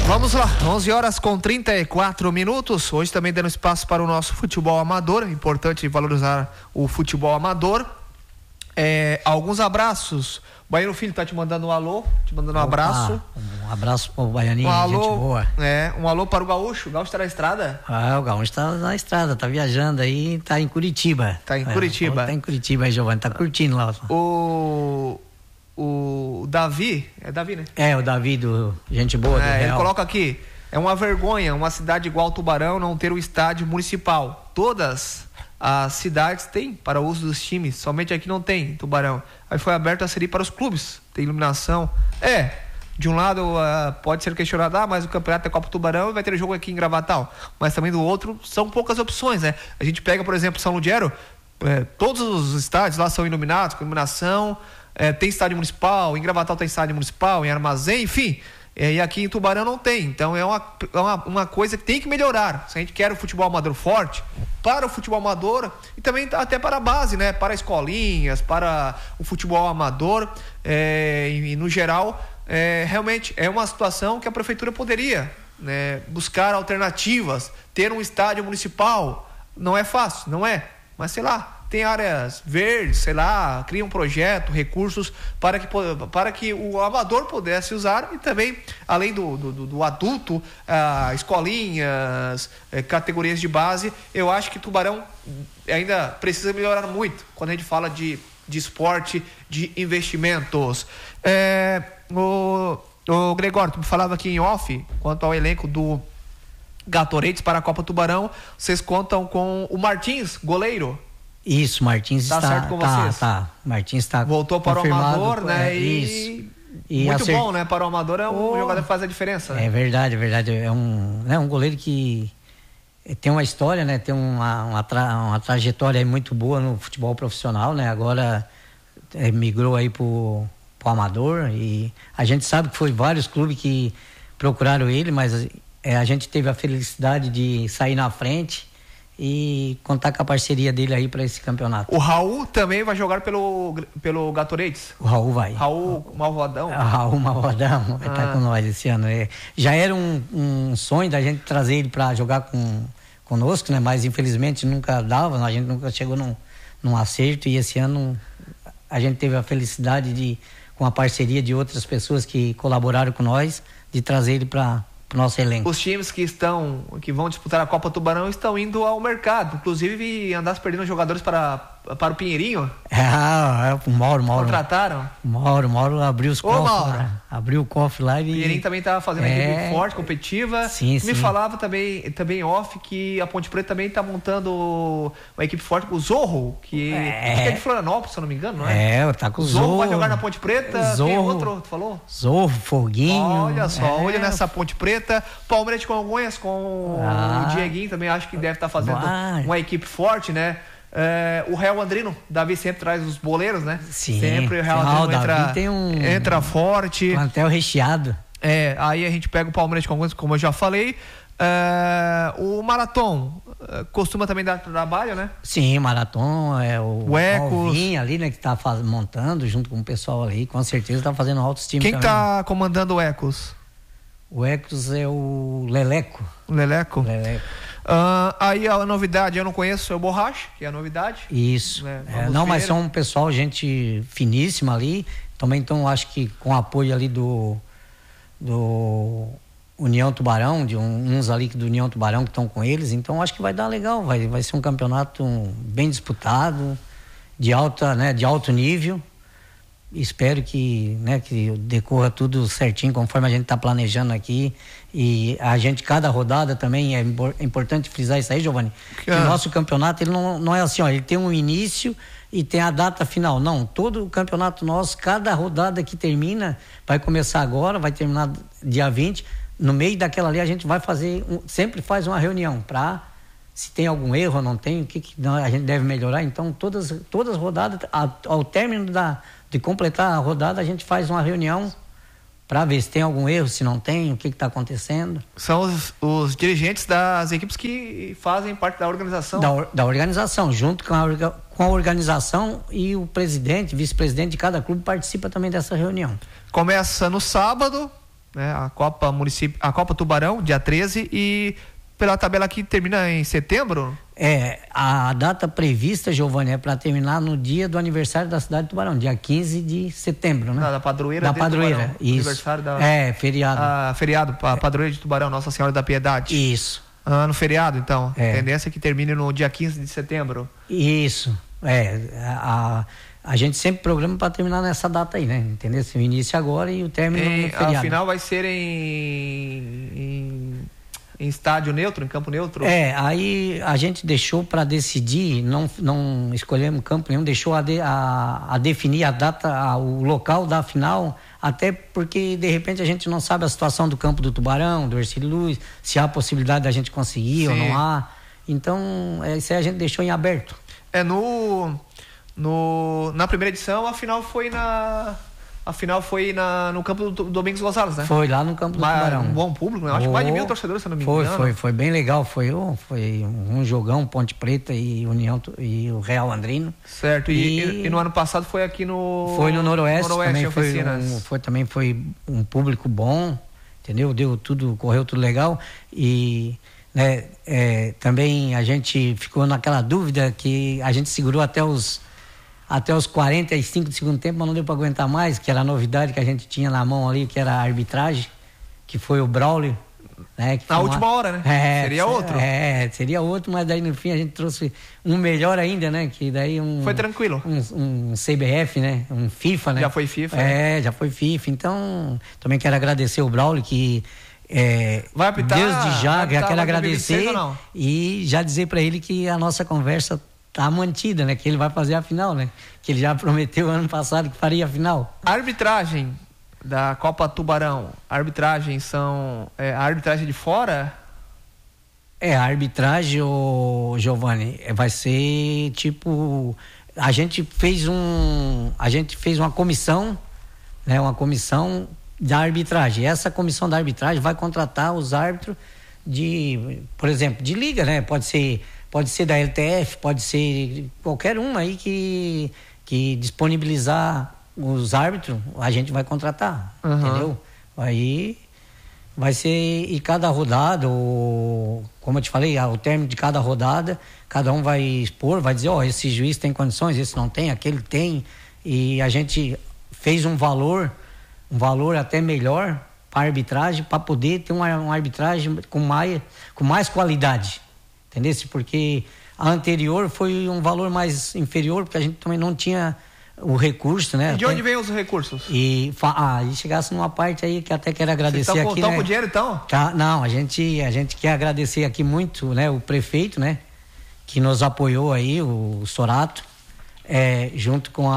Vamos lá, 11h34. Hoje também dando espaço para o nosso futebol amador. É importante valorizar o futebol amador. Alguns abraços. O Baiano Filho tá te mandando um alô, te mandando um abraço. Um abraço pro Baianinho, alô, gente boa. Um alô para o Gaúcho. O Gaúcho tá na estrada? O Gaúcho tá na estrada, tá viajando aí, tá em Curitiba. Tá em Curitiba. Tá em Curitiba aí, Giovanni, tá curtindo lá. O Davi, é Davi, né? O Davi do Gente Boa do Real. Ele coloca aqui, é uma vergonha uma cidade igual Tubarão não ter um estádio municipal. Todas as cidades têm para o uso dos times, somente aqui não tem, Tubarão. Aí foi aberto a série para os clubes, tem iluminação. De um lado pode ser questionado, mas o campeonato é Copa Tubarão e vai ter jogo aqui em Gravatal. Mas também do outro, são poucas opções, né? A gente pega, por exemplo, São Ludgero, todos os estádios lá são iluminados, com iluminação. Tem estádio municipal, em Gravatal tem estádio municipal, em Armazém, enfim. E aqui em Tubarão não tem. Então é uma coisa que tem que melhorar. Se a gente quer o futebol amador forte, para o futebol amador e também até para a base, né? Para escolinhas, para o futebol amador, e no geral, realmente é uma situação que a prefeitura poderia, né, buscar alternativas, ter um estádio municipal. Não é fácil, não é? Mas sei lá, tem áreas verdes, sei lá, cria um projeto, recursos para que o amador pudesse usar e também, além do adulto, escolinhas, categorias de base. Eu acho que Tubarão ainda precisa melhorar muito quando a gente fala de esporte, de investimentos. O Gregório, tu me falava aqui em off, quanto ao elenco do Gatorades para a Copa Tubarão, vocês contam com o Martins, goleiro. Isso, Martins está certo com vocês. Martins está voltou para o amador, né? E muito bom, né? Para o amador é um jogador que faz a diferença, né? É verdade. É um goleiro que tem uma história, né? Tem uma trajetória aí muito boa no futebol profissional, né? Agora migrou aí pro amador e a gente sabe que foi vários clubes que procuraram ele, mas a gente teve a felicidade de sair na frente e contar com a parceria dele aí para esse campeonato. O Raul também vai jogar pelo Gatorades? O Raul vai. Raul Malvadão? Raul Malvadão vai estar com nós esse ano. Já era um sonho da gente trazer ele para jogar conosco, né? Mas infelizmente nunca dava, a gente nunca chegou num acerto e esse ano a gente teve a felicidade de, com a parceria de outras pessoas que colaboraram com nós, de trazer ele para o nosso elenco. Os times que vão disputar a Copa Tubarão estão indo ao mercado, inclusive andasse perdendo jogadores para o Pinheirinho. O Mauro. Contrataram? Mauro abriu os cofres. Abriu o cofre lá e... O Pinheirinho também estava fazendo uma equipe forte, competitiva. Sim. Me falava também off que a Ponte Preta também está montando uma equipe forte com o Zorro, que é de Florianópolis, se eu não me engano, não é? Tá com o Zorro. Zorro vai jogar na Ponte Preta. Zorro. Tem outro, tu falou? Zorro, Foguinho. Olha só, olha nessa Ponte Preta. Palmeiras de Congonhas com o Dieguinho também, acho que deve estar fazendo uma equipe forte, né? O Real Andrino, Davi sempre traz os boleiros, né? Sim. Sempre o Real Andrino entra forte. Plantel recheado. Aí a gente pega o Palmeiras de Congonhas, como eu já falei. O Marathon costuma também dar trabalho, né? Sim, Marathon, o Ecos Alvinho ali, né? Que tá montando junto com o pessoal ali, com certeza tá fazendo altos times. Quem também. Tá comandando o Ecos? O Ecos é o Leleco. Leleco. Aí a novidade eu não conheço, é o Borracha, que é a novidade. Isso. Mas são um pessoal, gente finíssima ali. Também então acho que com apoio ali do União Tubarão, de uns ali do União Tubarão que estão com eles. Então acho que vai dar legal, vai ser um campeonato bem disputado, de alto nível. Espero que decorra tudo certinho conforme a gente está planejando aqui. E a gente, cada rodada também, é importante frisar isso aí, Giovanni, que o nosso campeonato ele não é assim, ele tem um início e tem a data final. Não, todo o campeonato nosso, cada rodada que termina, vai começar agora, vai terminar dia 20. No meio daquela ali a gente vai sempre faz uma reunião para se tem algum erro ou não tem, o que a gente deve melhorar. Então todas as rodadas, ao término de completar a rodada, a gente faz uma reunião para ver se tem algum erro, se não tem, o que está acontecendo. São os dirigentes das equipes que fazem parte da organização? Da organização, junto com a organização, e o presidente, vice-presidente de cada clube participa também dessa reunião. Começa no sábado, né? A Copa Tubarão, dia 13, e pela tabela aqui termina em setembro? A data prevista, Giovanni, é para terminar no dia do aniversário da cidade de Tubarão, dia 15 de setembro, né? Da padroeira da padroeira, Tubarão. isso. Aniversário da... feriado. Feriado, a padroeira de Tubarão, Nossa Senhora da Piedade. Isso. No feriado, então. Tendência é que termine no dia 15 de setembro. Isso. A gente sempre programa para terminar nessa data aí, né? Entendeu? O início agora e o término no feriado. A final vai ser em estádio neutro, em campo neutro? Aí a gente deixou para decidir, não escolhemos campo nenhum, deixou a definir a data, o local da final, até porque de repente a gente não sabe a situação do campo do Tubarão, do Ercílio Luz, se há possibilidade da gente conseguir. Sim. Ou não há. Então, isso aí a gente deixou em aberto. Na primeira edição, a final foi no campo do Domingos Gonçalves, né? Foi lá no campo do Tubarão. Um bom público, né? Acho que mais de 1.000 torcedores, se não me engano. Foi bem legal. Foi um jogão, Ponte Preta e União e o Real Andrino. Certo. E no ano passado foi aqui no... Foi no Noroeste também. Também foi um público bom, entendeu? Correu tudo legal. E... também a gente ficou naquela dúvida que a gente segurou até os 45 do segundo tempo, mas não deu para aguentar mais, que era a novidade que a gente tinha na mão ali, que era a arbitragem, que foi o Braulio, né? Na última hora, né? Seria outro. Seria outro, mas daí no fim a gente trouxe um melhor ainda, né? Que daí foi tranquilo. Um CBF, né? Um FIFA, né? Já foi FIFA. Já foi FIFA. Então, também quero agradecer o Braulio, que vai apitar, desde já, quero agradecer e já dizer para ele que a nossa conversa tá mantida, né? Que ele vai fazer a final, né? Que ele já prometeu ano passado que faria a final. A arbitragem da Copa Tubarão, a arbitragem de fora? A arbitragem, Giovanni, vai ser tipo... A gente fez uma comissão, né? Uma comissão da arbitragem. Essa comissão da arbitragem vai contratar os árbitros por exemplo, de liga, né? Pode ser da LTF, pode ser qualquer um aí que disponibilizar os árbitros, a gente vai contratar, entendeu? Aí vai ser, e cada rodada, como eu te falei, ao término de cada rodada, cada um vai expor, vai dizer, esse juiz tem condições, esse não tem, aquele tem, e a gente fez um valor até melhor para a arbitragem, para poder ter uma arbitragem com mais qualidade, entendeu? Porque a anterior foi um valor mais inferior, porque a gente também não tinha o recurso, né? E de onde vem os recursos? E chegasse numa parte aí que até quero agradecer aqui, né? Estão com dinheiro, então? Não, a gente quer agradecer aqui muito, né? O prefeito, né? Que nos apoiou aí, o Sorato, junto com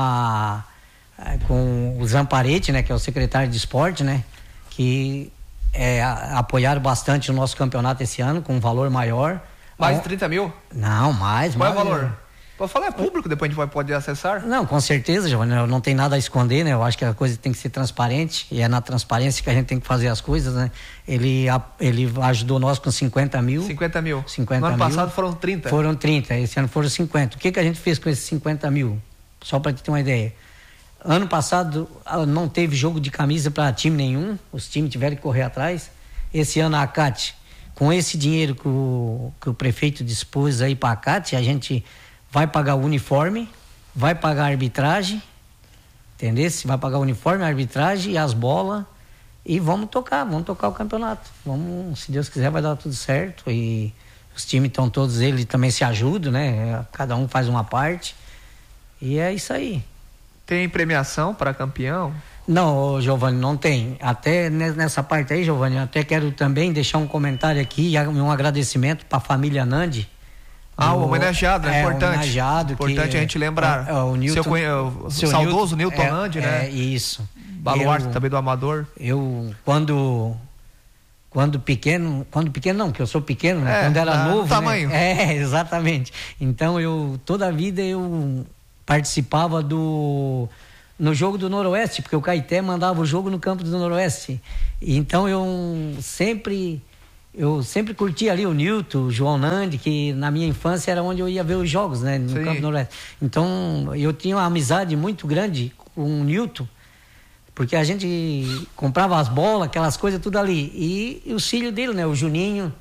o Zamparete, né? Que é o secretário de esporte, né? Que apoiaram bastante o nosso campeonato esse ano, com um valor maior. Mais de 30 mil? Não, mais. Qual é o valor? Pode falar, é público, depois a gente vai poder acessar? Não, com certeza, Giovanni, não tem nada a esconder, né? Eu acho que a coisa tem que ser transparente, e é na transparência que a gente tem que fazer as coisas, né? Ele ajudou nós com 50 mil. 50 mil. 50 no ano mil. Passado foram 30. Foram 30, esse ano foram 50. O que a gente fez com esses 50 mil? Só para te ter uma ideia. Ano passado não teve jogo de camisa para time nenhum, os times tiveram que correr atrás. Esse ano a ACAT, com esse dinheiro que o prefeito dispôs aí para a ACAT, a gente vai pagar o uniforme, vai pagar a arbitragem, entendeu? Vai pagar o uniforme, a arbitragem e as bolas, e vamos tocar o campeonato. Se Deus quiser, vai dar tudo certo, e os times estão todos, eles também se ajudam, né? Cada um faz uma parte, e é isso aí. Tem premiação para campeão? Não, Giovanni, não tem. Até nessa parte aí, Giovanni, até quero também deixar um comentário aqui e um agradecimento para a família Nandi. O homenageado, é importante. Homenageado. Importante a gente lembrar. O Newton, o saudoso Newton Nandi, né? Isso. Baluarte também do Amador. Eu, quando pequeno não, que eu sou pequeno, né? Quando era novo, tamanho. Né? Exatamente. Então, toda a vida eu participava no jogo do Noroeste, porque o Caeté mandava o jogo no campo do Noroeste. Então, eu sempre curti ali o Newton, o João Nandi, que na minha infância era onde eu ia ver os jogos, né? No campo do Noroeste. Então, eu tinha uma amizade muito grande com o Newton, porque a gente comprava as bolas, aquelas coisas tudo ali, e os filhos dele, né, o Juninho,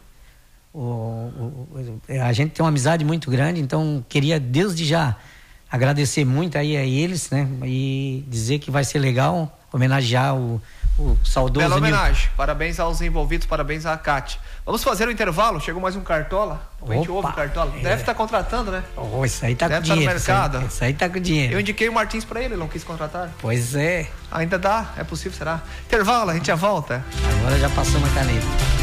a gente tem uma amizade muito grande, então queria desde já agradecer muito aí a eles, né, e dizer que vai ser legal homenagear o saudoso. Bela homenagem, parabéns aos envolvidos, parabéns à Cátia. Vamos fazer o intervalo, chegou mais um Cartola, a gente ouve o Cartola, deve estar contratando, né? Isso aí tá deve com dinheiro, no mercado. Isso aí tá com dinheiro. Eu indiquei o Martins pra ele não quis contratar. Pois é. Ainda dá, é possível, será? Intervalo, a gente já volta. Agora já passamos a caneta.